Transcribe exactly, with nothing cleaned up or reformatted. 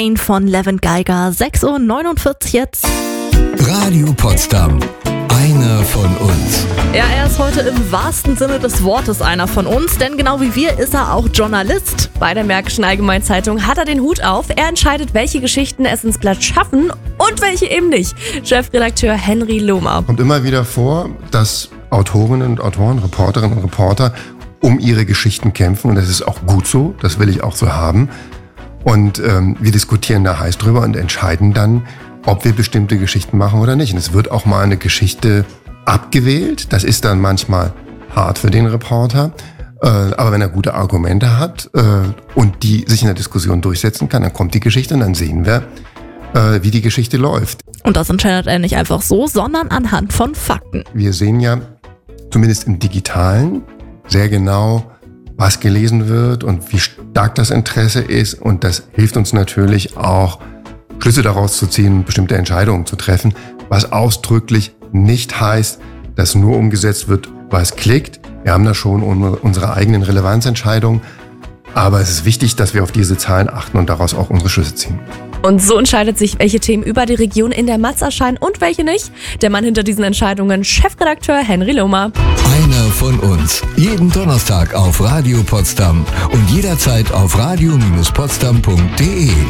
Von Levin Geiger, sechs Uhr neunundvierzig jetzt. Radio Potsdam, einer von uns. Ja, er ist heute im wahrsten Sinne des Wortes einer von uns, denn genau wie wir ist er auch Journalist. Bei der Märkischen Allgemeinzeitung hat er den Hut auf. Er entscheidet, welche Geschichten es ins Blatt schaffen und welche eben nicht. Chefredakteur Henry Lohmer. Kommt immer wieder vor, dass Autorinnen und Autoren, Reporterinnen und Reporter um ihre Geschichten kämpfen und das ist auch gut so, das will ich auch so haben. Und ähm, wir diskutieren da heiß drüber und entscheiden dann, ob wir bestimmte Geschichten machen oder nicht. Und es wird auch mal eine Geschichte abgewählt. Das ist dann manchmal hart für den Reporter. Äh, aber wenn er gute Argumente hat äh, und die sich in der Diskussion durchsetzen kann, dann kommt die Geschichte und dann sehen wir, äh, wie die Geschichte läuft. Und das entscheidet er nicht einfach so, sondern anhand von Fakten. Wir sehen ja, zumindest im Digitalen, sehr genau, was gelesen wird und wie stark das Interesse ist. Und das hilft uns natürlich auch, Schlüsse daraus zu ziehen, bestimmte Entscheidungen zu treffen, was ausdrücklich nicht heißt, dass nur umgesetzt wird, was klickt. Wir haben da schon unsere eigenen Relevanzentscheidungen, aber es ist wichtig, dass wir auf diese Zahlen achten und daraus auch unsere Schlüsse ziehen. Und so entscheidet sich, welche Themen über die Region in der Matz erscheinen und welche nicht. Der Mann hinter diesen Entscheidungen, Chefredakteur Henry Lohmer. Einer von uns. Jeden Donnerstag auf Radio Potsdam und jederzeit auf radio Bindestrich potsdam punkt de.